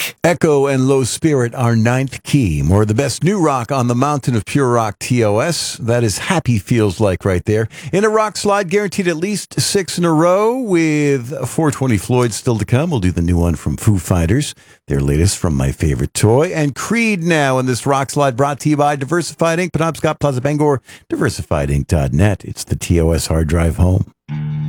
Echo and Low Spirit are ninth key. More of the best new rock on the mountain of pure rock TOS. That is Happy Feels Like right there. In a rock slide, guaranteed at least 6 in a row with 420 Floyd still to come. We'll do the new one from Foo Fighters, their latest from My Favorite Toy. And Creed now in this rock slide brought to you by Diversified Inc., Penobscot Plaza Bangor, diversifiedinc.net. It's the TOS hard drive home.